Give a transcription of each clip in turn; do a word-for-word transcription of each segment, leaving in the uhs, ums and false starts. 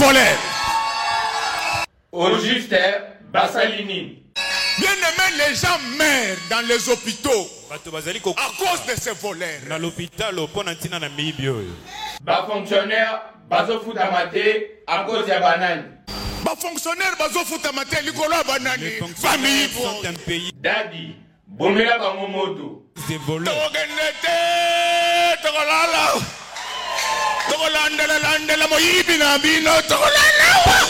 voleurs. Au juste, Bassalini. Bien aimé, les gens meurent dans les hôpitaux à cause de ces voleurs. Dans l'hôpital, Bas fonctionnaire, bazo foutamate à cause de banane. Bas fonctionnaire, bazo foutamate likolo banane. Famille sont un pays. Daddy, bomela bangomoto. Des voleurs. Togenete, togolala. Togolandela landela moyibi na bino togolala.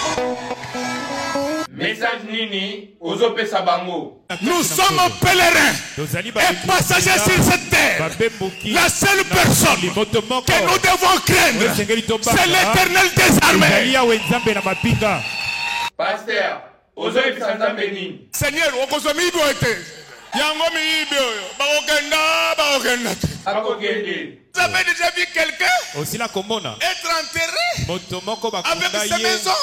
Message Nini, Ozope Sabango. Nous sommes pèlerins et passagers sur cette terre. La seule personne que nous devons craindre, c'est l'Éternel des armées. Pasteur, Ozope Sanzambeni. Seigneur, okozomi boete. Yango mi ibio. Baokenda, baokenda. Akokende. Vous avez déjà vu quelqu'un aussi la commune être enterré avec sa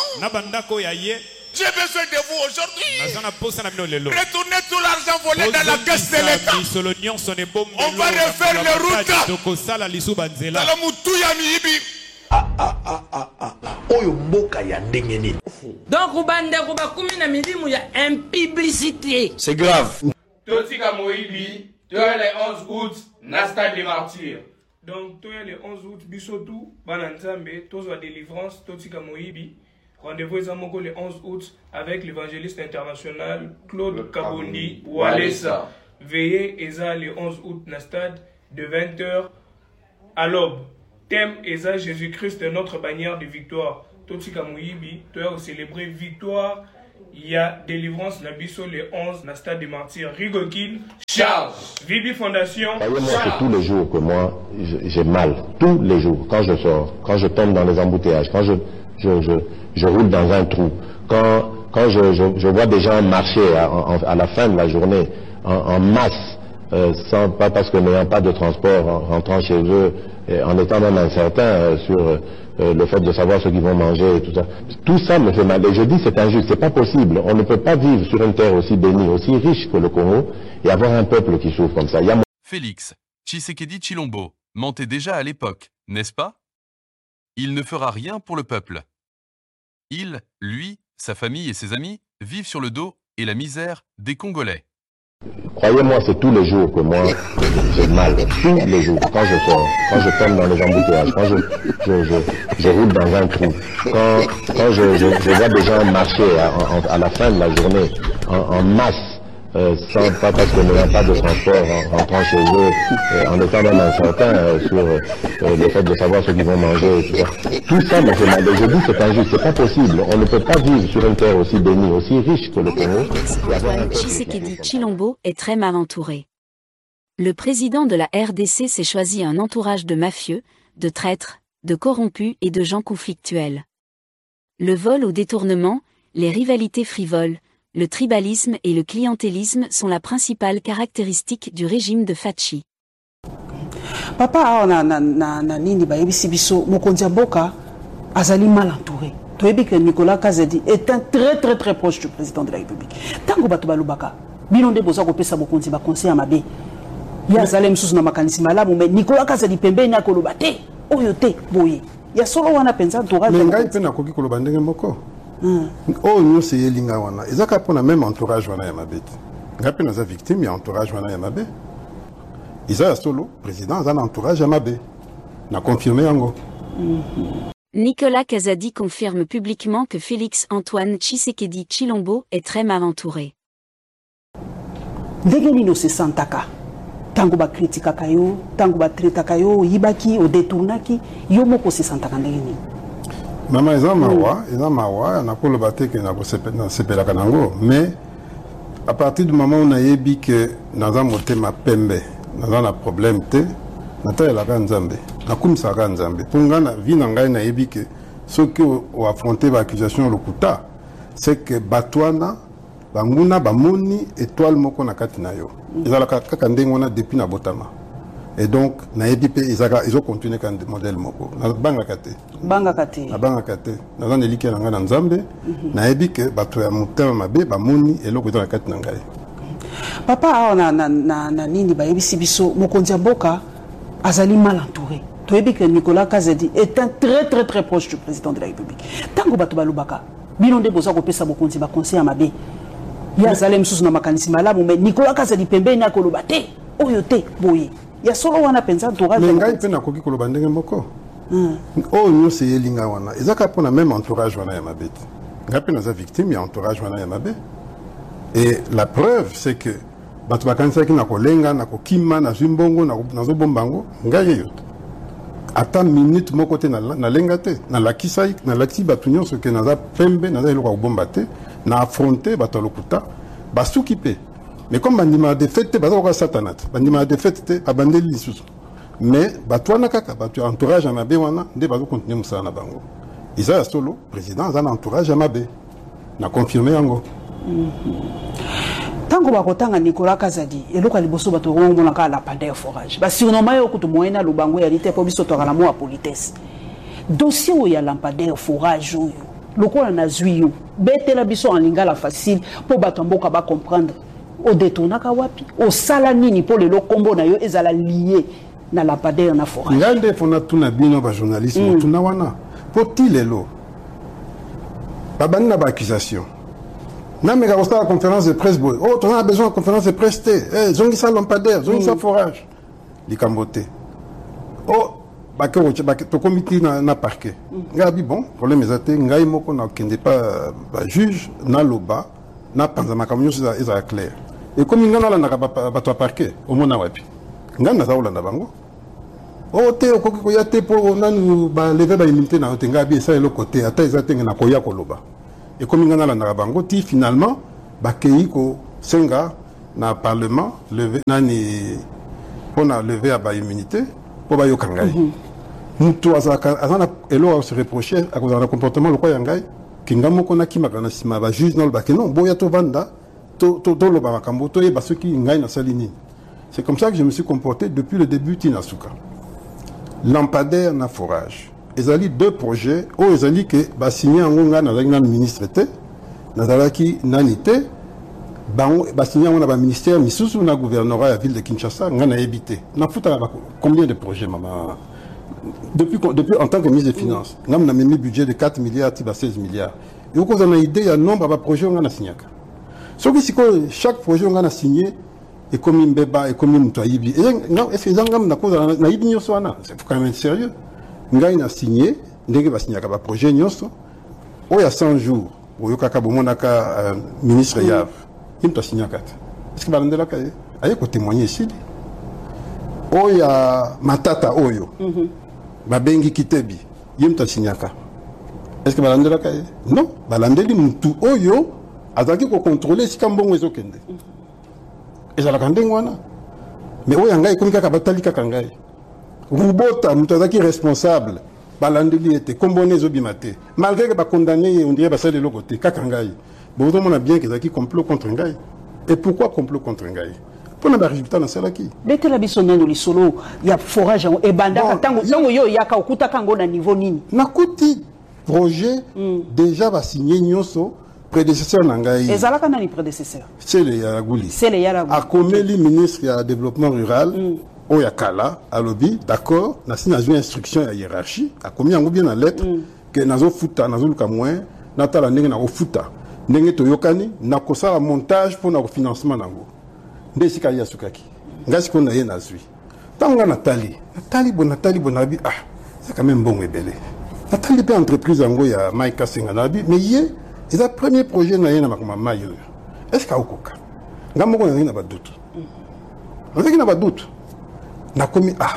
maison? J'ai besoin de vous aujourd'hui. Retournez tout l'argent volé dans la caisse de l'État. On va refaire les routes. Dans le moutou ya miibi. Ah ah ah ah ah. Oyo mboka ya ndenge nini. Donc ubande kuba kumi na milimu ya impiblicité. C'est grave. Totika Moibi, tu as les onze août, Nasta des martyrs. Donc tu as les onze août, Bisotou, Bananzambe, Tozo délivrance, Totika Moibi. Rendez-vous le onze août avec l'évangéliste international Claude Kabondi Walesa. Veillez Eza le onze août na stade de vingt heures à l'aube. Thème Eza Jésus-Christ est notre bannière de victoire. Totika Moyibi, tu as célébré victoire. Il y a délivrance na biso le onze na stade des martyrs. Rigokin, Charles, Vibi Fondation. Voyez-moi que tous les jours que moi j'ai mal, tous les jours, quand je sors, quand je tombe dans les embouteillages, quand je Je, je, je roule dans un trou. Quand, quand je, je, je vois des gens marcher à, à, à la fin de la journée en, en masse, euh, sans, pas parce que n'ayant pas de transport, en rentrant chez eux, et en étant même incertain euh, sur euh, le fait de savoir ce qu'ils vont manger et tout ça. Tout ça me fait mal. Et je dis c'est injuste, c'est pas possible. On ne peut pas vivre sur une terre aussi bénie, aussi riche que le Congo, et avoir un peuple qui souffre comme ça. Il y a... Félix Tshisekedi Tshilombo mentait déjà à l'époque, n'est-ce pas? Il ne fera rien pour le peuple. Il, lui, sa famille et ses amis vivent sur le dos et la misère des Congolais. Croyez-moi, c'est tous les jours que moi j'ai mal. Tous les jours, quand je sors, quand je tombe dans les embouteillages, quand je, je, je, je roule dans un trou, quand, quand je, je, je vois des gens marcher à, à, à la fin de la journée en, en masse, Euh, sans, pas parce que n'ayant pas de transport en rentrant chez eux, euh, en étant même incertain euh, sur euh, le fait de savoir ce qu'ils vont manger et tout ça. Tout ça me fait mal. Et je dis c'est injuste, c'est pas possible. On ne peut pas vivre sur une terre aussi bénie, aussi riche que le Congo. Antoine Tshisekedi Tshilombo est très mal entouré. Le président de la R D C s'est choisi un entourage de mafieux, de traîtres, de corrompus et de gens conflictuels. Le vol au détournement, les rivalités frivoles, le tribalisme et le clientélisme sont la principale caractéristique du régime de Fachi. Papa, na na na na nini ba yebisi biso mokonzi mboka azali mal entouré. Toyebi que Nicolas Kazadi est un très très très proche du président de la République. Tango bato balubaka, bino nde boza kopesa mokonzi ba conseil à mabe. Ya zalem susu na makanisi malamu mais Nicolas Kazadi pembeni na koloba te, oyo te boye. Ya solo wana penza entourage. Mais ngai pe na koki koloba ndenge moko. Oh nous c'est yelinga wana ezaka pona même entourage wana ya mabeti ngapi naza victime ya entourage wana ya mabe isa solo président za entourage ya mabe na confirmer yango. Nicolas Kazadi confirme publiquement que Félix Antoine Tshisekedi Tshilombo est très mal entouré. Ndenge nino se santaka tango ba kritikaka yo tango ba traitaka yo yibaki o détournaki yo moko se santaka ndenge nini? Maman eza mawa, eza mawa, na kolo bateke na sepela kanango, mais à partir du moment où on a yebi que dans un motema pembe, dans un problème te, na ta la nzambe, na kumsa ka nzambe. Ponga na vie na ngai na yebi que ceux qui ont affronté l'accusation lokuta, c'est que batwana banguna bamoni étoile moko na kati na yo. Ezala kaka ndenge wana depuis na botama. Et donc, na édipe, ils ont continué quand le modèle moko. Na banga kate. Banga kate. Na banga kate. Na zan eliki na ngana nzambe. Na édipe, bato ya mutema mabe, ba moni, et l'oko na kate na ngai. Papa, na na na na nini ba yebisi biso mokonzi mboka azali mal entouré. Tu as dit que Nicolas Kazedi est un très très très proche du président de la République. Tango Batouba Lubaka, Bilonde Boza Kopesa Bokonzi ba conseil à Mabé. Il y a Zalem Sous na makanisi malamu mais Nicolas Kazedi Pembe na kolobate. Oyote boye. Il y a solo wana pensa entourage. Mais ngai pe na koki koloba ndenge moko. Oh nous c'est yelinga wana. Ezaka pona même entourage wana ya Mabé. Ngai pe na za victime ya entourage wana ya Mabé. Et la preuve c'est que bato bakanisa ki na kolenga na kokima na zimbongo na na zobombango ngai yote. Ata minute moko te na na lenga te na lakisai na laki bato nyonso ke naza pembe naza eloko ya kobomba te na affronter bato lokuta basuki pe mais comme bandima de fête baza ko satana bandima de fête te abandeli lisusu mais bato wana kaka bato entourage ya mabe wana nde bazo continuer musala na bango isa ya solo président aza na entourage ya mabe na confirmer yango. Tango bakotanga Nicolas Kazadi eloko liboso bato ngomona ka la pandeur forage ba surnommer yo kutu moyena lubango ya lite po biso to kala mo politesse dossier o ya lampadaire forage oyo lokola na zuyo betela biso en lingala facile po bato mboka ba comprendre o détournaka wapi o sala nini po le lokombo na yo ezala lié na lampadaire na forage ngande fona tuna bino ba journalisme tuna wana po tilelo babana ba accusation. Non, mais quand on a la conférence de presse, oh, on a besoin de conférence de presse, eh, zongi sa lampadaire, zongi sa forage. Les cambotés. Oh, bah, que tu comité na parquet. Gabi, bon, problème est athée, ngai moko na kende pas juge, na loba, na panzama kamyo, c'est clair. Et comme il y a là, na toi parquet, au mona wapi. Ngai na zaoula na bango. Oh, te, au koko ya te, pour on a nous, bah, lever ba immunité na otengabi, ça est le côté, ata ils atteignent na koya koloba. Et comme il y a dans la bango, finalement, bakei ko senga na parlement levé nani pour na lever à ba immunité pour ba yokangai. Mutu azaka azana elo se reprocher à cause de comportement le quoi yangai kinga ko na kimaka na sima ba juge non ba que non boya to vanda to to to lo ba makambo to e ba ceux qui ngai na salini. C'est comme ça que je me suis comporté depuis le début Tinasuka. Lampadaire na forage. Ils ont deux projets où ils ont dit que bah signé en Gonga dans un ministre té dans la qui nanité bah bah signé en un ministère misusu na gouvernorat la ville de Kinshasa on a évité na fouta combien de projets maman depuis depuis en tant que ministre des finances on a mis un budget de quatre milliards à seize milliards et au cause on a idée il y a nombre de projets on a signé ce qui c'est que chaque projet on a signé et comme une béba et comme une toyibi et non est-ce que on a cause na ibi nyoso ana c'est quand même sérieux. Ngai na signé ndenge ba signé ka ba projet nyonso o ya cent jours o yo kaka bomonaka ministre Yav il t'a signé kat est-ce que ba ndela ka aye ko témoigner ici o ya matata oyo ba bengi kitebi il t'a signé ka est-ce que ba ndela ka non ba landeli mutu oyo azaki ko contrôler si kambongo ezokende ezala kandengo wana mais o ya ngai komika ka batali kaka ngai Rubota, Moutazaki responsable, Balandeli était comboné Zobimate. Malgré que condamné, on dirait que c'est de l'autre côté, Kakangaï. Bon, on a bien qu'ils ont complot contre Ngaï. Et pourquoi complot contre Ngaï? Pour le résultat dans celle qui. Dès que la bisonne dans les solos, il y a forage et banda, tant que yo y a Kaukuta Kango na niveau nini. Nakuti projet déjà va signer Nyoso. Prédécesseur Nangaï. Et Zalaka n'a ni prédécesseur. C'est le Yaragouli. C'est le Yaragouli. A Komeli, ministre du développement rural. Oyakala, à lobby, d'accord, n'a signé une instruction à hiérarchie, a commis en bien en lettre, que nazo futa, nazo luka moins, natala nenge na futa, nenge to yokani, na kosa montage pour na financement nango. Ndesika ya sukaki. Ngasi ko na ye na zui. Tanga Nathalie, Nathalie bon Nathalie bonabi, ah, c'est quand même bon et belle. Nathalie pe entreprise nango ya Maïka Senganabi, mais yé, c'est le premier projet na ye na makoma mayo. Est-ce ka okoka? Ngamoko na ba doute. On sait qu'il n'a pas de doute. Na commis ah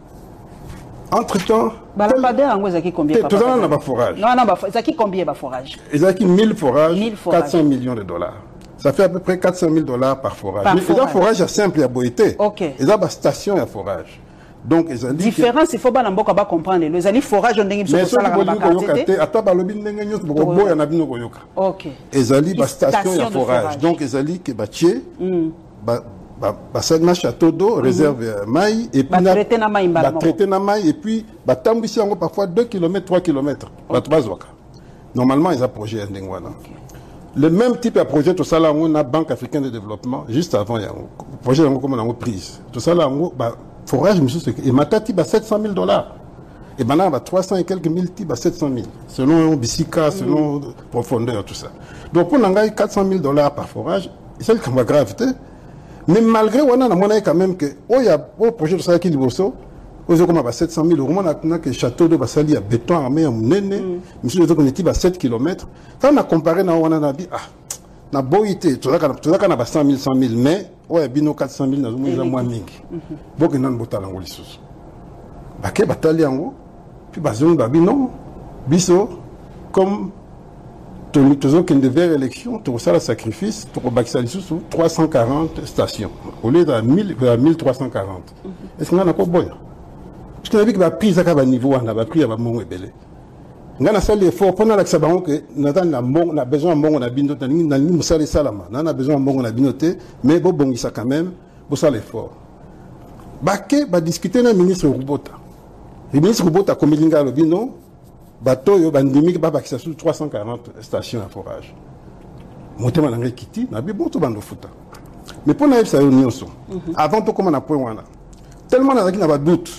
entre temps Balampadaire en gros combien tout ça n'a pas forage non non ça qui combien ba forage ils ont qui mille forages quatre cents millions de dollars ça fait à peu près quatre cent mille dollars par forage par mais forage. Ils ont forage simple à boité OK ils ont station à forage donc ils ont dit différence il faut pas n'importe pas comprendre les ali forage on dingue sur ça la carte ata balobi ndenge nyos boko boya na bino koyoka OK ils ont dit station à forage donc ils ont dit que batier ba Basad na château d'eau, réserve maï, et puis traité na maï, traité na maï, et puis tambisi yango parfois deux kilomètres, trois kilomètres. Normalement, ils ont projet Ndengwana. Le même type de projet, tout ça là, on a Banque africaine de développement, juste avant, le projet yango comme on a prise. Tout ça là, forage et matati ba sept cent mille dollars et maintenant ba trois cents et quelques mille ti ba sept cent mille selon bisika selon mm. profondeur tout ça donc pour nangai quatre cent mille dollars par forage c'est le cas gravité mais malgré on a monnaie quand même que oh y a au projet de ça qui liboso aux comme ba sept cent mille euros on a que château de Basali à béton armé à Munene monsieur de qu'on était ba sept kilomètres quand on a comparé na on a dit ah na boité tout ça tout ça na cent mille cent mille mais ouais bino quatre cent mille na zo moins mingi boke nan botala ngoli susu bake batali yango puis bazon babino biso comme tout toujours qu'une devait élection tout ça le sacrifice pour bakisa susu trois cent quarante stations au lieu de mille mille trois cent quarante est-ce qu'on a pas boya parce que la vie qui va prise à ba niveau on a pris à ba mongo ebele ngana sali effort pendant la sabango que natan na mbongo na besoin mbongo na bino tani na ni musali salama na na besoin mbongo na binoté mais bo bongisa quand même bo sala effort baké ba discuter na ministre Rubota le ministre Rubota komelinga lo bino bato yo bandimi ba bakisa sur trois cent quarante stations à forage motema na kiti na bi boto bando futa mais pour na ça yo nyonso avant to comme na point wana tellement na zaki na ba doute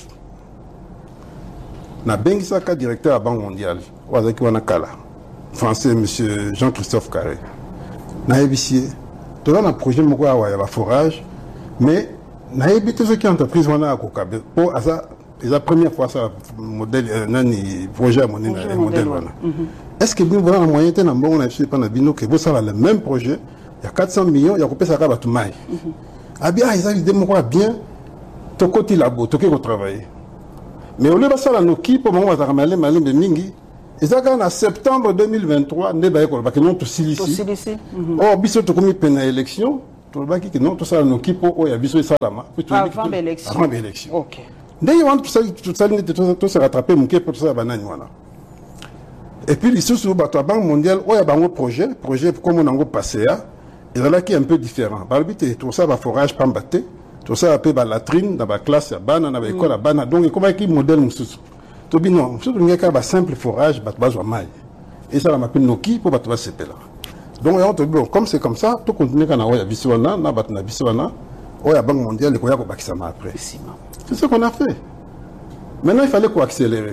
na bengisaka directeur à Banque mondiale wazaki wana kala français monsieur Jean-Christophe Carré na ébicier tout dans un projet moko ya ba forage mais na ébité ce qui entreprise wana akokabe pour ça c'est la première fois ça modèle nani projet monnaie modèle wana est-ce que nous voilà la moyenne na mbongo na pas na bino que vous ça le même projet il y a quatre cents millions il y a kopesa ka batu mai ah bien ils ont idée moko bien to côté labo to ko travailler mais au lieu de ça, la Noki, pour le moment, on va ramener Malim de Mingi. Et ça, en septembre deux mille vingt-trois, on va parce que non, tout ici. Or, biso to komi pena élection, tout le baki que non, tout ça, la Noki, pour oya biso salama. Avant l'élection. Avant l'élection. Ok. D'ailleurs, tout ça, tout ça, tout se rattraper, mouké pour tout ça, banane, voilà. Et puis, les sous la Banque mondiale, oya bango projet, projet comme on a un passé, et là, qui est un peu différent. Balbite, tout ça, va forage, pambaté. Tout ça appelle la latrine dans la classe, dans l'école, dans donc comment est-ce modèle mususu to bino surtout il y a un simple forage bat bazwa mai et ça la m'appelle Noki pour battre ce là donc on te bon comme c'est comme ça tout continue kana oya biswana na bat na biswana oya Banque mondiale ko ya ko bakisa ma après c'est ce qu'on a fait maintenant il fallait quoi accélérer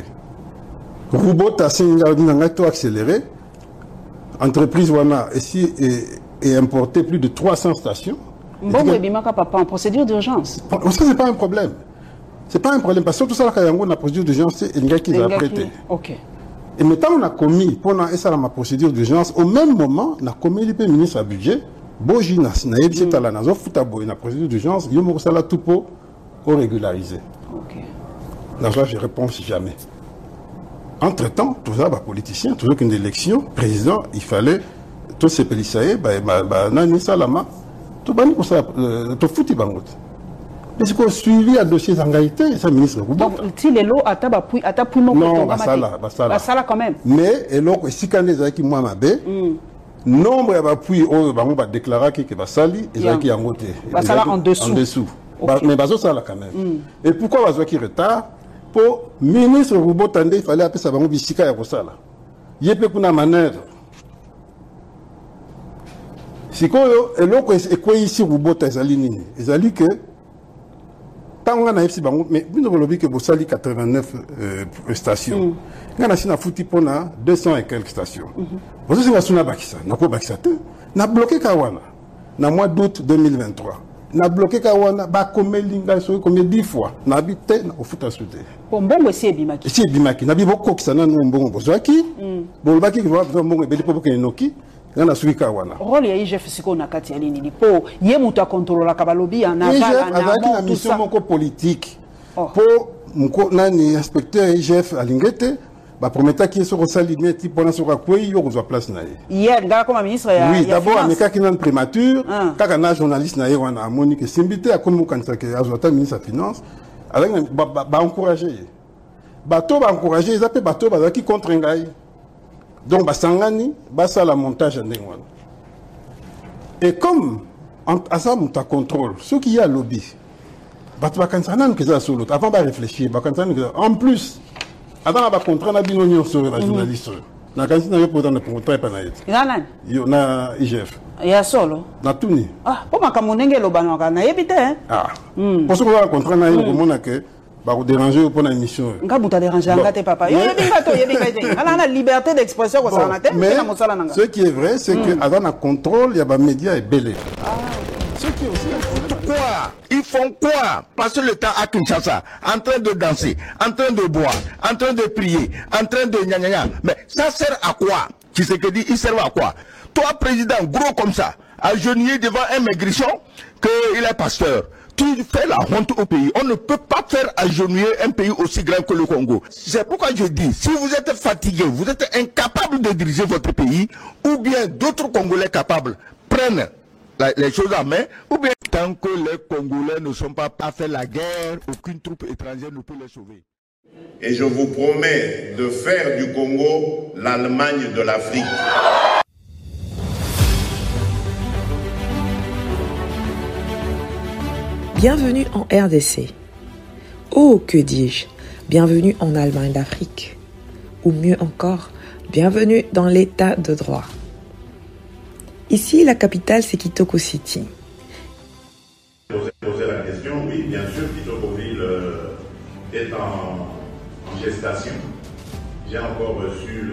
Rubota singa dinanga to accélérer entreprise wana ici et, et importer plus de trois cents stations. Bon, oui, Bimaka papa en procédure d'urgence. Ça c'est pas un problème. C'est pas un problème parce que tout ça là quand on a procédure d'urgence c'est une gars qui va prêter. OK. Et maintenant on a commis pendant et ça la procédure d'urgence au même moment on a commis le ministre à budget Bojina na yebisi tala na zo futa boy na procédure d'urgence yo mo sala tout pour régulariser. OK. Là je réponds jamais. Entre-temps, tout ça, bah, politicien, toujours qu'une élection, président, il fallait tous ces policiers, bah, bah, bah, nani salama, tout bani pour ça, tout foutu bangot. Mais c'est qu'on suivi à dossier d'engagité, ça ministre. Donc, si les lots à taba puis à tapu mon non, bah ça là, bah ça là, bah ça là quand même. Mais et donc si quand les qui moi m'abé, nombre à puis oh bah on va déclarer que bah sali et ça qui en côté. Bah ça là en dessous. En dessous. Mais bah ça là quand même. Et pourquoi bah qui retard? Pour ministre Rubotande, il fallait appeler ça bango bisika ya kosala. Yepe kuna manœuvre. Sikoyo eloko ekwe ici Rubota ezali nini? Ezali que tant on a ici bango mais bino bolobi que bosali quatre-vingt-neuf euh, stations. Ngana sina futi pona deux cents et quelques stations. Vous savez suna bakisa, nako bakisa te. Na bloqué kawana. Na mois d'août deux mille vingt-trois. Na bloqué kawana ba komelinga so combien dix fois na habité na ofuta soute bon bongo si ebimaki si ebimaki na bibo kokisana no mbongo bozwaki bon baki ki va mbongo ebeli po ke noki na suki kawana rôle ya I G F siko na kati ya nini po ye mutu a contrôler ka balobi na vala na na mission moko politique po mko nani inspecteur I G F alingete ba prometa qui so rosali meti pona so ka kwei yo kozwa place na ye hier ngala comme ministre ya oui d'abord ameka ki nan prémature kaka na journaliste na ye wana amoni que simbité a comme kanisa que azota ministre de finance avec ba ba encourager ba to ba encourager ils appellent ba to ba qui contre ngai donc ba sangani ba ça la montage ndengwana et comme à ça mon ta contrôle ce qui y a lobby ba to ba kanisa nan que ça solo avant ba réfléchir ba kanisa en plus avant la contrat na bino nyonso la journaliste Na kanisi na yo pourtant na contrat pa na yet. Nana. Yo na I G F. Ya solo. Na tuni. Ah, po makamonenge lo banaka na yebite hein. Ah. Mm. Parce que le contrat na yo komona que ba ko déranger pour na émission. Nga buta déranger ngate papa. Yo yebinga to yebinga te. Ala na liberté d'expression ko sana te mais na mosala nanga. Ce qui est vrai c'est que avant na contrôle il y a ba médias et belé. Ah. Ce qui est aussi quoi? Ils font quoi? Passer le temps à Kinshasa, en train de danser, en train de boire, en train de prier, en train de gna gna gna. Mais ça sert à quoi? Tu sais que dit, il sert à quoi? Toi, président, gros comme ça, agenouillé devant un maigrichon, qu'il est pasteur. Tu fais la honte au pays. On ne peut pas faire agenouiller un pays aussi grand que le Congo. C'est pourquoi je dis, si vous êtes fatigué, vous êtes incapable de diriger votre pays, ou bien d'autres Congolais capables prennent La, les choses en main, ou bien tant que les Congolais ne sont pas à faire la guerre, aucune troupe étrangère ne peut les sauver. Et je vous promets de faire du Congo l'Allemagne de l'Afrique. Bienvenue en R D C. Oh, que dis-je, bienvenue en Allemagne d'Afrique. Ou mieux encore, bienvenue dans l'état de droit. Ici, la capitale, c'est Kitoko City. Poser la question, oui, bien sûr, Kitokoville euh, est en, en gestation. J'ai encore reçu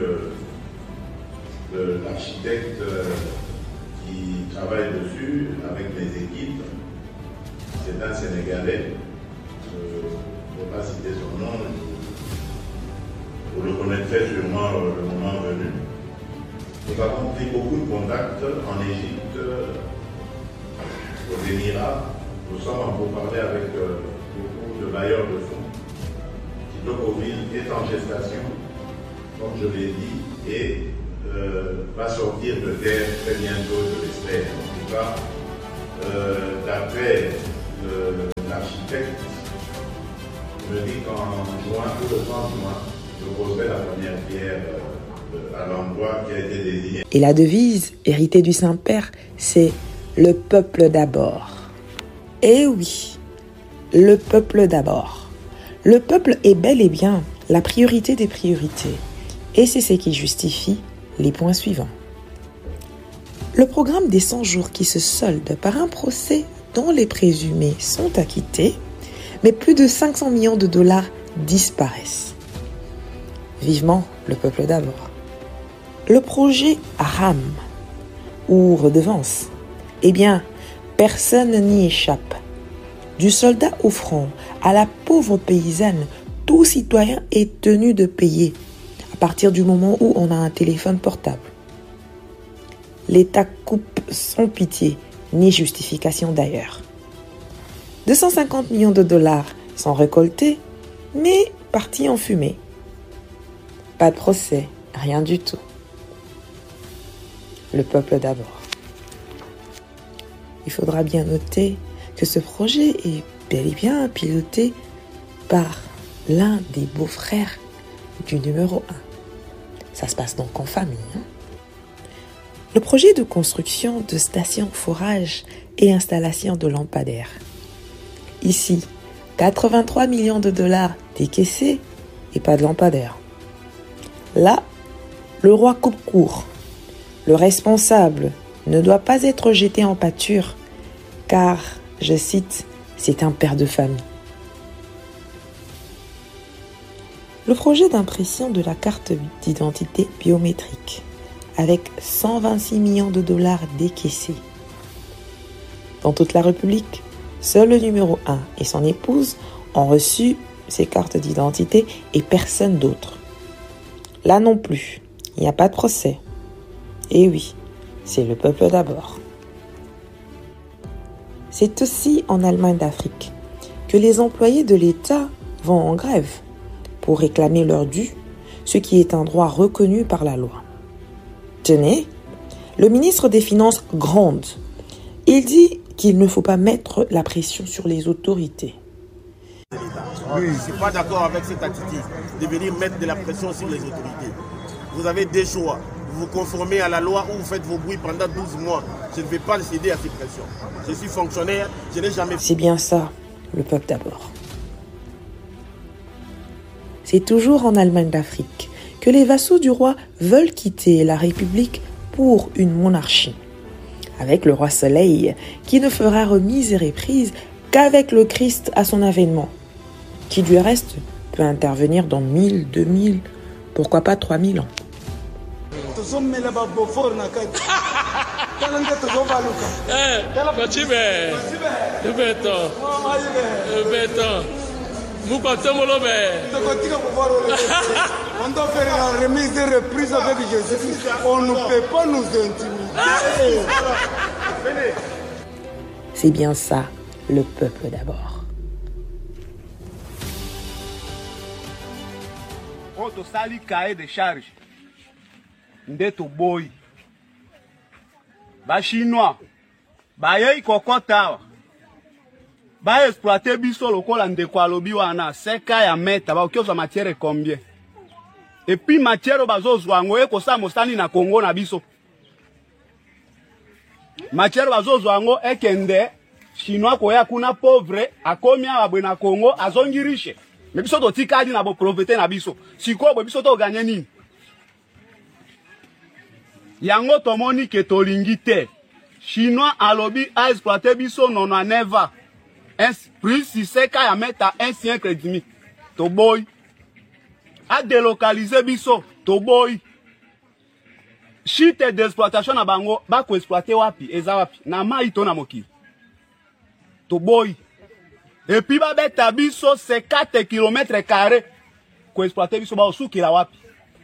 l'architecte euh, qui travaille dessus avec mes équipes. C'est un Sénégalais. Je ne vais pas citer son nom. Vous le connaîtrez sûrement euh, le moment venu. Nous avons pris beaucoup de contacts en Égypte, aux Émirats. Nous sommes en pourparlers avec euh, beaucoup de bailleurs de fonds. Kitokoville est en gestation, comme je l'ai dit, et euh, va sortir de terre très bientôt, je l'espère. En tout cas, euh, d'après l'architecte, il me dit qu'en juin, tout le trente juin, je poserai la première pierre. Euh, à l'endroit qui a été désigné. Et la devise, héritée du Saint-Père, c'est « le peuple d'abord ». Eh oui, le peuple d'abord. Le peuple est bel et bien la priorité des priorités. Et c'est ce qui justifie les points suivants. Le programme des cent jours qui se solde par un procès dont les présumés sont acquittés, mais plus de cinq cents millions de dollars disparaissent. Vivement le peuple d'abord. Le projet RAM, ou redevance, eh bien, personne n'y échappe. Du soldat au front à la pauvre paysanne, tout citoyen est tenu de payer à partir du moment où on a un téléphone portable. L'État coupe sans pitié, ni justification d'ailleurs. deux cent cinquante millions de dollars sont récoltés, mais partis en fumée. Pas de procès, rien du tout. Le peuple d'abord. Il faudra bien noter que ce projet est bel et bien piloté par l'un des beaux-frères du numéro un. Ça se passe donc en famille. Hein? Le projet de construction de stations forage et installation de lampadaires. Ici, quatre-vingt-trois millions de dollars décaissés et pas de lampadaires. Là, le roi coupe court. Le responsable ne doit pas être jeté en pâture, car, je cite, c'est un père de famille. Le projet d'impression de la carte d'identité biométrique, avec cent vingt-six millions de dollars décaissés. Dans toute la République, seul le numéro un et son épouse ont reçu ces cartes d'identité et personne d'autre. Là non plus, il n'y a pas de procès. Et oui, c'est le peuple d'abord. C'est aussi en Allemagne d'Afrique que les employés de l'État vont en grève pour réclamer leur dû, ce qui est un droit reconnu par la loi. Tenez, le ministre des Finances gronde. Il dit qu'il ne faut pas mettre la pression sur les autorités. Oui, je ne suis pas d'accord avec cette attitude de venir mettre de la pression sur les autorités. Vous avez des choix. Vous vous conformez à la loi ou vous faites vos bruits pendant douze mois. Je ne vais pas céder à ces pressions. Je suis fonctionnaire, je n'ai jamais... C'est bien ça, le peuple d'abord. C'est toujours en Allemagne d'Afrique que les vassaux du roi veulent quitter la République pour une monarchie. Avec le roi Soleil, qui ne fera remise et reprise qu'avec le Christ à son avènement, qui du reste peut intervenir dans mille, deux mille, pourquoi pas trois mille ans. On doit faire la remise et reprise avec Jésus. On ne peut pas nous intimider. C'est bien ça, le peuple d'abord. On te sali cahier de charge. Ndeto boy. Ba chinois. Ba ye kokota. Ba exploiter biso lokola ndeko alobi wana seka ya meta ba okioza matière combien. Et puis matière bazozwa ngo eko sa mosani na Congo na biso. Matière bazozwa ngo ekende chinois koya kuna pauvre akomi abwe na Congo azongi riche. Mais biso to tikadi na bo profiter na biso. Siko bo biso to gagner nini? Yango tomoni ke tolingi te. Chinois alobi a exploiter biso nono neva. Plus si seka ya meta un siècle et demi. To boy. A délocaliser biso. To boy. Chite d'exploitation na bango. Ba ko exploiter wapi. Eza wapi. Na ma ito na moki. To boy. Et puis ba beta biso cinquante kilomètres carrés. Ko exploiter biso ba osuki la wapi.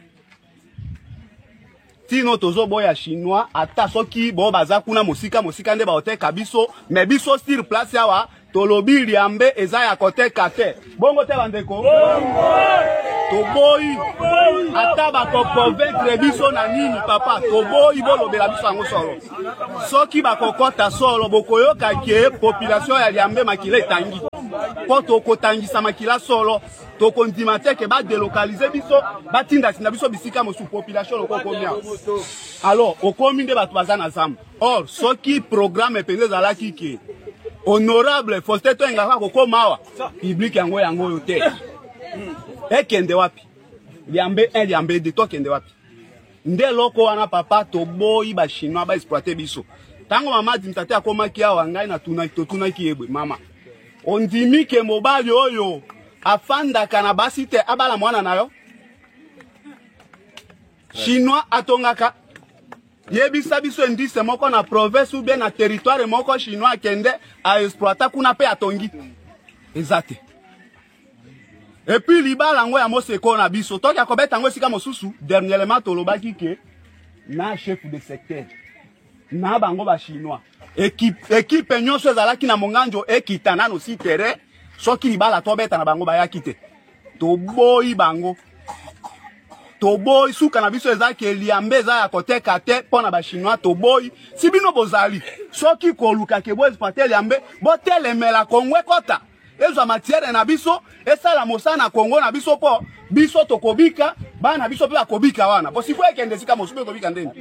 Tino tozo boya chinois. Ata soki bo baza kuna mosika mosika nde ba oteka biso. Mais biso sur place yawa. Tolobi liambe eza ya kote kate. Bongo te bandeko. To boy. Ata ba ko convaincre biso na nini papa. To boy bolo bela biso ango solo. Soki ba kokota solo bokoyo kake population ya liambe makile tangi. Po to kotangisa makila solo. To kondimate ke ba délocaliser biso ba tinda sinda biso bisika mo sous population loko combien. Alors okomi nde batu bazana zam. Or soki programme pende zala kiki. Honorable Faustin Toengaka kokomawa public yango yango yote. Ekende wapi? Liambe un liambe de to kende wapi? Nde loko wana papa to boyi ba chinois ba exploiter biso. Tango mama dimtate akomaki awa ngai na tuna to tuna kiebwe mama. Ondimi ke mobali oyo afanda kana basite abala mwana nayo. Chinois atongaka yebisa biso indice moko na province ou bien na territoire moko chinois kende a exploiter kuna pe atongi ezate. Et puis libala ngo ya moseko na biso toki akobeta ngo sika mosusu dernièrement tolobaki ke na chef de secteur na bango ba chinois équipe équipe nyonso ezalaki na monganjo ekitana no si terrain soki libala tobeta na bango ba yakite to boyi bango to boy suka na biso ezaki eliambe eza ya koteka te pona ba chinois to boy sibino bozali soki koluka ke bo exploiter eliambe bo telemela kongwe kota ezo matière na biso esala mosana Congo na biso po biso tokobika bana biso pe akobika wana bo sifo ekende sika mosupe kobika ndeni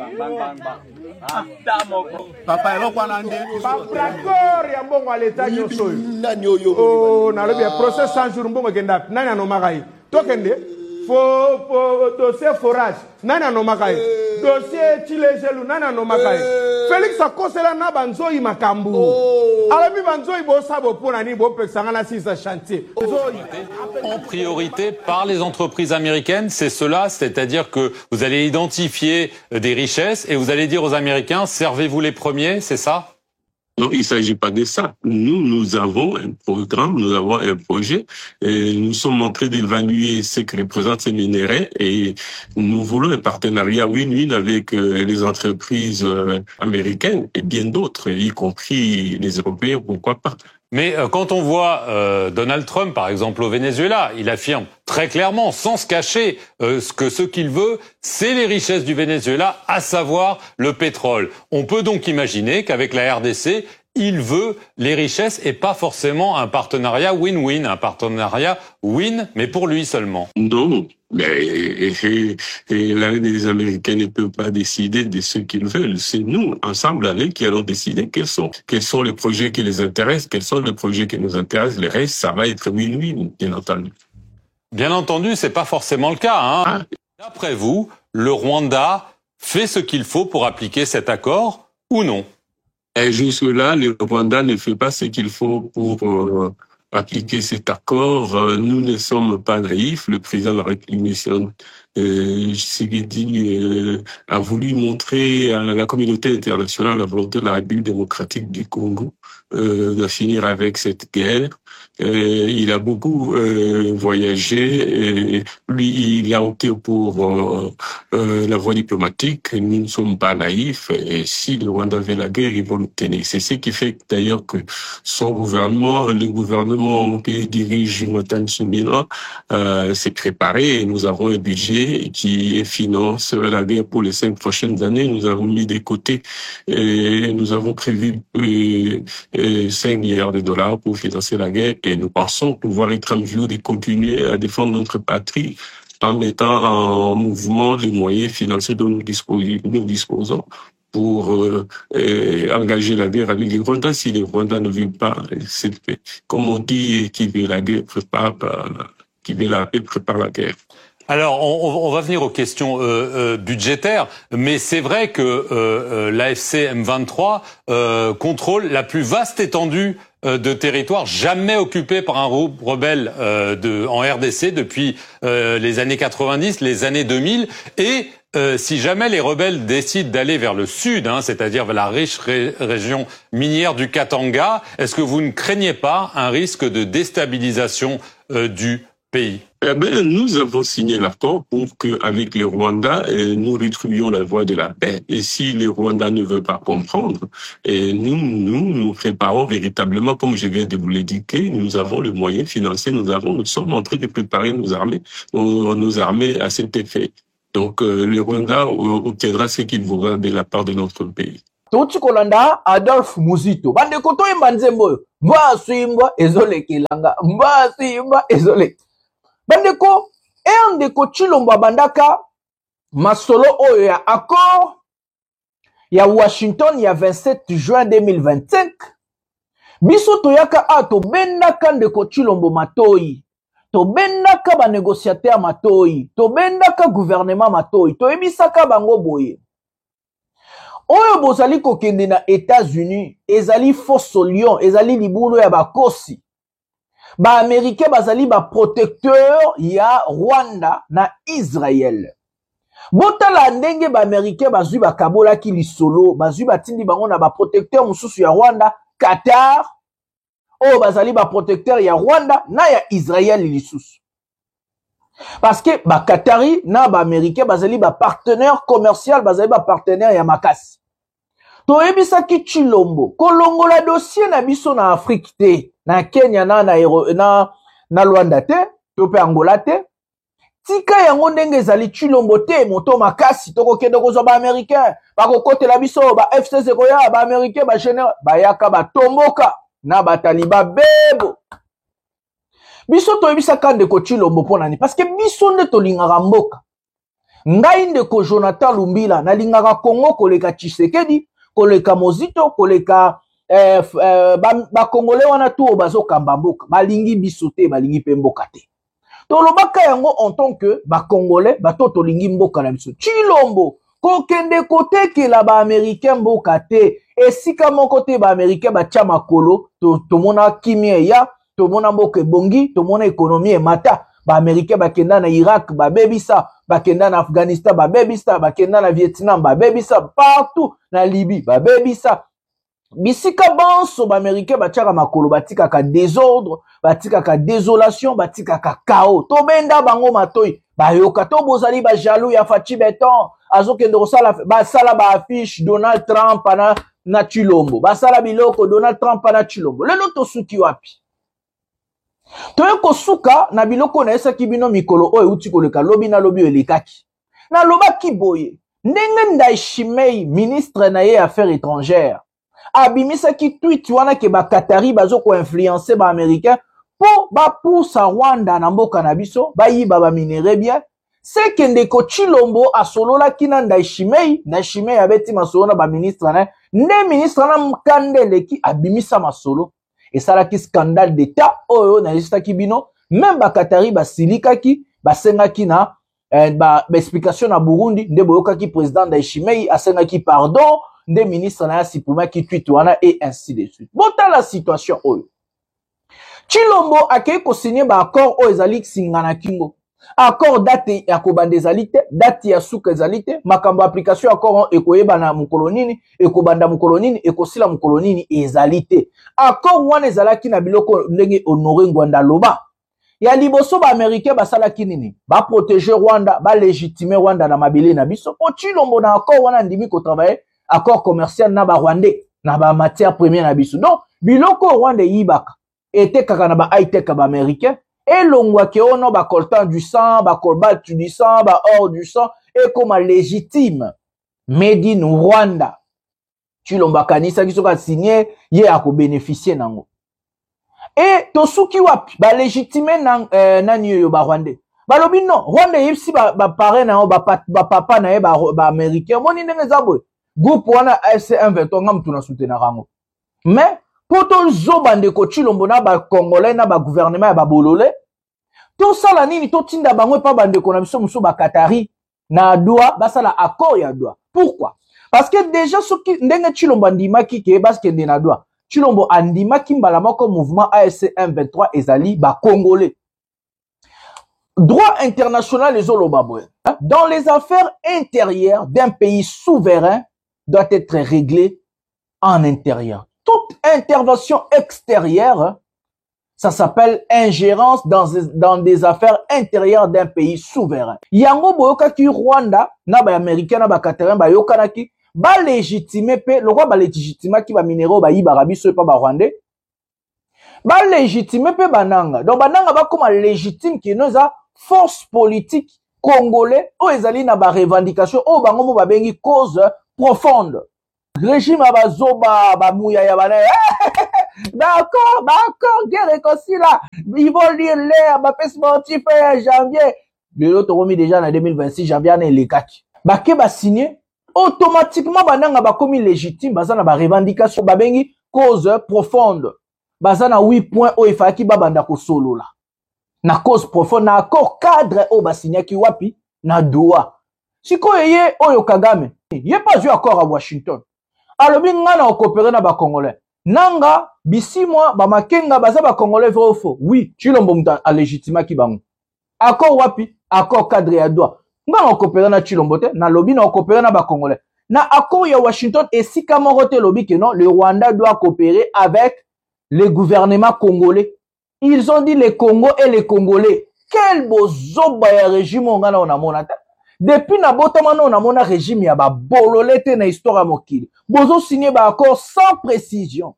papa eloko wana nde d'accord ya mbongo aleta nyoso nani oyo oh na lobi process cent jours mbongo kenda nani anomaka yi tokende fo fo dossier forage nani anomaka yi dossier chilejelu nani anomaka yi Félix akosela na banzoi makambu alabi banzoi bo sabo pona ni bo pexanga na six chantier en priorité par les entreprises américaines, c'est cela, c'est-à-dire que vous allez identifier des richesses et vous allez dire aux Américains servez-vous les premiers, c'est ça? Non, il ne s'agit pas de ça. Nous, nous avons un programme, nous avons un projet, et nous sommes en train d'évaluer ce que représentent ces minéraux et nous voulons un partenariat win-win avec euh, les entreprises euh, américaines et bien d'autres, y compris les Européens, pourquoi pas. Mais euh, quand on voit euh, Donald Trump, par exemple, au Venezuela, il affirme très clairement, sans se cacher, euh, ce que ce qu'il veut, c'est les richesses du Venezuela, à savoir le pétrole. On peut donc imaginer qu'avec la R D C, il veut les richesses et pas forcément un partenariat win-win, un partenariat win, mais pour lui seulement. Non, mais et, et, et les Américains ne peuvent pas décider de ce qu'ils veulent. C'est nous, ensemble avec, qui allons décider quels sont, quels sont les projets qui les intéressent, quels sont les projets qui nous intéressent. Le reste, ça va être win-win, bien entendu. Bien entendu, c'est pas forcément le cas, hein. Ah, D'après vous, le Rwanda fait ce qu'il faut pour appliquer cet accord ou non? Et jusque-là, le Rwanda ne fait pas ce qu'il faut pour euh, appliquer cet accord. Euh, nous ne sommes pas naïfs. Le président de la République, euh, Tshisekedi, euh, a voulu montrer à la communauté internationale la volonté de la République démocratique du Congo euh, de finir avec cette guerre. Euh, il a beaucoup euh, voyagé. Et lui, il a opté pour euh, euh, la voie diplomatique. Nous ne sommes pas naïfs. Et si le Rwanda veut la guerre, ils vont l'obtenir. C'est ce qui fait d'ailleurs que son gouvernement, le gouvernement qui dirige Jonathan Tsumila, euh, s'est préparé. Et nous avons un budget qui finance la guerre pour les cinq prochaines années. Nous avons mis de côté et nous avons prévu euh, euh, cinq milliards de dollars pour financer la guerre. Et nous pensons pouvoir être en mesure de continuer à défendre notre patrie en mettant en mouvement les moyens financiers dont nous disposons, nous disposons pour euh, euh, engager la guerre avec les Rwandais. Si les Rwandais ne veulent pas cette paix, comme on dit, qui veut la guerre prépare, qui veut la paix prépare la guerre. Alors, on, on va venir aux questions euh, euh, budgétaires, mais c'est vrai que euh, euh, l'A F C M vingt-trois euh, contrôle la plus vaste étendue euh, de territoire jamais occupée par un groupe rebelle euh, de, en R D C depuis euh, les années quatre-vingt-dix, les années deux mille, et euh, si jamais les rebelles décident d'aller vers le sud, hein, c'est-à-dire vers la riche ré région minière du Katanga, est-ce que vous ne craignez pas un risque de déstabilisation euh, du pays? Eh ben, nous avons signé l'accord pour qu'avec les Rwandais, eh, nous rétribuions la voie de la paix. Et si les Rwandais ne veulent pas comprendre, eh, nous, nous, nous préparons véritablement, comme je viens de vous l'indiquer, nous avons le moyen financier, nous avons, nous sommes en train de préparer nos armées, nos, nos armées à cet effet. Donc, euh, le Rwanda obtiendra ce qu'il voudra de la part de notre pays. Touti kolanda Adolphe Muzito. Bande koto imba nzembo. Mba suimba ezole kilanga. Mba suimba ezole. Bandeko, e ndeko Tshilombo bandaka masolo oyo ya accord ya Washington ya vingt-sept juin deux mille vingt-cinq. Biso toyaka a to bendaka ndeko Tshilombo matoi. To bendaka ba négociateur matoi. To bendaka gouvernement matoi. To ebisaka bango boye. Oyo bozali kokende na États-Unis, ezali fosso lion, ezali libulu ya bakosi. Ba Américain bazali ba protecteur ya Rwanda na Israël. Botala ndenge ba Américain bazui ba kabola ki lisolo, bazui batindi bango na ba protecteur mususu ya Rwanda, Qatar. Oh bazali ba protecteur ya Rwanda na ya Israël lisusu. Parce que ba Qatari na ba Américain bazali ba partenaire commercial, bazali ba partenaire ya makasi. To ebisaki Tshilombo, kolongola dossier na biso na Afrique te, na Kenya na na na, na Rwanda te, to pe Angola te. Tika yango ndenge ezali Tshilombo te, moto makasi toko kende kozwa ba Américain, ba kokotela biso ba F C C koya, ba Américain ba général, ba yaka ba tomboka na ba taliba bebo. Biso to ebisaka ndeko Tshilombo pona ni parce que biso nde to lingaka mboka. Ngai ndeko Jonathan Lumbila na lingaka Congo koleka Tshisekedi, koleka Mozito, koleka eh, eh, ba, ba Congolais wana tu bazo kamba mboka, balingi biso te, balingi pe mboka te. To lobaka yango en tant que ba Congolais, ba to to lingi mboka na biso. Tshilombo ko kende kote ke la ba Américain mboka te, esika moko te ba Américain ba tia makolo, to to mona kimie ya, to mona mboka bongi, to mona économie mata. Ba Américain ba kenda na Irak, ba bebisa, ba kenda na Afghanistan, ba bebisa, ba kenda na Vietnam, ba bebisa, partout na Libye, ba bebisa. Bisika banso ba Américain ba tiaka makolo, ba tika ka désordre, ba tika ka désolation, ba tika ka chaos. To benda bango matoi, ba yoka to bozali ba jaloux ya Fachi Beton, azo kende kosala ba sala ba affiche Donald Trump na na Tshilombo, ba sala biloko Donald Trump na Tshilombo. Lelo to suki wapi? Toye kosuka na biloko na esa kibino mikolo oyo uti koleka lobi na lobi elekaki. Na lobaki boye, ndenge Ndayishimiye ministre na ye affaires étrangères. Abimisa ki tweet wana ke ba Qatari bazo ko influencer ba américain po ba poussa Rwanda na mboka na biso, ba yiba ba minere bien. C'est que ndeko Tshilombo asolola kina Ndayishimiye, Ndayishimiye abeti masolo na ba ministre na, nde ministre na mkandele ki abimisa masolo. Et ça là qui scandale d'état oyo na lista kibino même ba Qatari ba silika ki ba senga ki na eh, ba, ba explication na Burundi nde boyoka ki président Ndayishimiye asenga ki pardon nde ministre na supprimer ki tweet wana et ainsi de suite. Bota la situation oyo. Chilombo akei ko signer ba accord o ezali singana kingo. Accord date ya kobanda ezali te, date ya suka ezali te, makambo application accord ekoyeba na mukolo nini, ekobanda mukolo nini, ekosila mukolo nini ezali te. Accord wana ezalaki na biloko ndenge Honoré Ngwanda loba. Ya liboso ba américain basalaki nini? Ba protéger Rwanda, ba légitimer Rwanda na mabele na biso. Po Chilombo na accord wana ndimi ko travailler accord commercial na ba Rwandais na ba matière première na biso. Donc biloko Rwanda yibaka était kaka na ba high tech ba américain et longwa ke ono ba coltan du sang, ba cobalt du sang, ba or du sang et comme légitime made in Rwanda. Chilombo kanisa ki soka signé ye ako bénéficier nango. Et tosuki wapi ba légitimer nan euh, nani yo ba Rwandais. Ba lobi non, Rwanda yipsi ba ba parrain na ba, ba papa na ye ba, ba américain. Moni ndenge zabo. Groupe wana A F C M vingt-trois ngam tuna soutenir rango. Mais poto zo bande ko Chilombo na ba congolais na ba gouvernement ya ba bololé. To sala nini to tinda bangwe pa bande ko na biso muso ba Qatari na doa ba sala accord ya doa. Pourquoi? Parce que déjà soki ndenge Chilombo andimaki ke parce que na doa. Chilombo andimaki mbala moko mouvement A F C M vingt-trois ezali ba congolais. Droit international les olobabwe. Dans les affaires intérieures d'un pays souverain doit être réglé en intérieur. Toute intervention extérieure, ça s'appelle ingérence dans, dans des affaires intérieures d'un pays souverain. Yango boyoka ki Rwanda, na ba américain, na ba Qatarin, ba yokanaki, ba légitimer pe, le roi ba légitimer ki ba minéraux ba yiba rabiso pa ba Rwandais, ba légitimer pe bananga. Donc bananga ba comme légitime ki noza force politique congolais, o ezali na ba revendication, o bango mo ba bengi cause profonde. Régime abazoba bamouya ya bana. D'accord, d'accord, guerre réconcilia. Ils vont lire l'air, ma paix sportif en janvier. Le lot remis déjà en deux mille vingt-six janvier en les quatre. Baké ba signé automatiquement bananga ba commis légitime, bazana ba revendication ba bengi cause profonde. Bazana huit points o ifaki ba banda ko solo la. Na cause profonde na accord cadre o ba signé ki wapi na doa. Siko yeye oyo Kagame. Yé pas eu accord à Washington. Alors, nga na coopérer na ba Congolais. Nanga, bisi moi, ba makenga baza ba Congolais vrai ou faux. Oui, Chilombo mta a légitima ki bango. Accord wapi, accord cadre ya doa. Nga na coopérer na Chilombo te, na lobby na coopérer na ba Congolais. Na accord ya Washington et si kamorote lobby que non, le Rwanda doit coopérer avec le gouvernement congolais. Ils ont dit les Congo et les Congolais. Quel beau zoba ya régime nga na monata. Depuis na botamano on a mon régime ya ba bololete na histoire mokili. Bozo signé ba accord sans précision.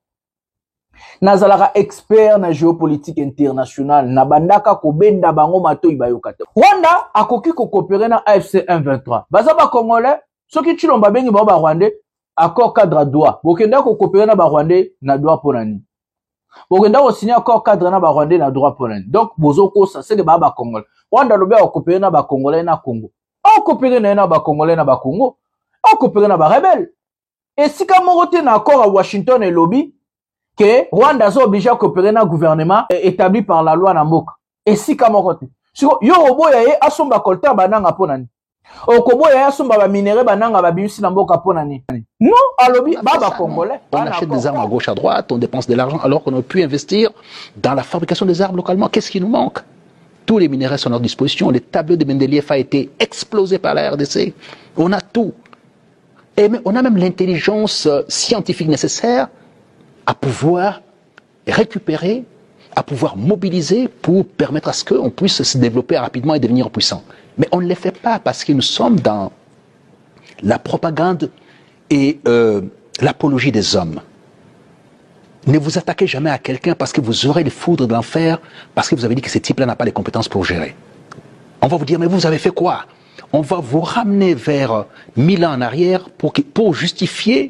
Nazalara expert na géopolitique internationale na bandaka ko benda bango mato ibayokata. Rwanda akoki ko coopérer na A F C M vingt-trois. Baza ba Congolais, soki Chilombo bengi ba Rwandais, accord cadre droit. Bokenda ko coopérer na ba Rwandais na droit ponani. Bokenda ko signer accord cadre na ba Rwandais na droit ponani. Donc bozo ko ça c'est que ba ba Congolais. Rwanda lobe ko coopérer na ba Congolais na Congo. On coopère na ba Congolais na ba Congo, on coopère na ba rebelle. Et si comme on na accord à Washington et lobby que Rwanda est obligé à coopérer na gouvernement établi par la loi na mboka. Et si comme on si yo oboya ye asomba kolta bananga ponani. Okoboya asomba ba minéraux bananga ba bimisi na mboka ponani. Non, à lobby ba ba Congolais. On achète des armes à gauche à droite, on dépense de l'argent alors qu'on aurait pu investir dans la fabrication des armes localement. Qu'est-ce qui nous manque? Tous les minéraux sont à notre disposition. Le tableau de Mendeleev a été explosé par la R D C. On a tout. Et on a même l'intelligence scientifique nécessaire à pouvoir récupérer, à pouvoir mobiliser pour permettre à ce qu'on puisse se développer rapidement et devenir puissant. Mais on ne le fait pas parce que nous sommes dans la propagande et euh, l'apologie des hommes. Ne vous attaquez jamais à quelqu'un parce que vous aurez les foudres de l'enfer, parce que vous avez dit que ce type-là n'a pas les compétences pour gérer. On va vous dire, mais vous avez fait quoi? On va vous ramener vers mille ans en arrière pour, que, pour justifier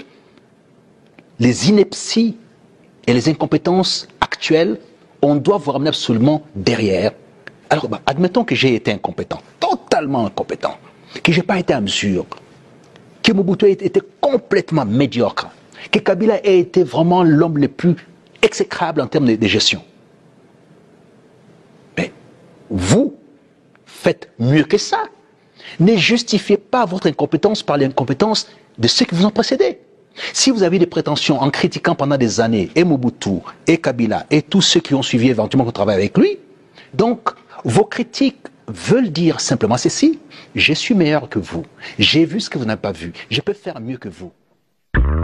les inepties et les incompétences actuelles. On doit vous ramener absolument derrière. Alors, bah, admettons que j'ai été incompétent, totalement incompétent, que je n'ai pas été à mesure, que Mobutu était complètement médiocre, que Kabila ait été vraiment l'homme le plus exécrable en termes de, de gestion. Mais vous faites mieux que ça. Ne justifiez pas votre incompétence par l'incompétence de ceux qui vous ont précédé. Si vous avez des prétentions en critiquant pendant des années et Mobutu, et Kabila, et tous ceux qui ont suivi éventuellement qu'on travaille avec lui, donc vos critiques veulent dire simplement ceci: je suis meilleur que vous, j'ai vu ce que vous n'avez pas vu, je peux faire mieux que vous.